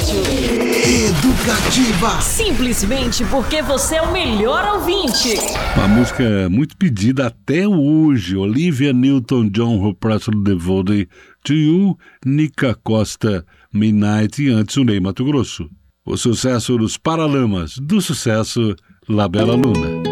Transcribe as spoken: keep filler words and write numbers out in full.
Rádio Educativa. Simplesmente porque você é o melhor ouvinte. Uma música muito pedida até hoje. Olivia Newton-John, Who Presley Devoted to You, Nica Costa, Midnight e antes o Ney Mato Grosso. O sucesso dos Paralamas, do sucesso La Bella Luna.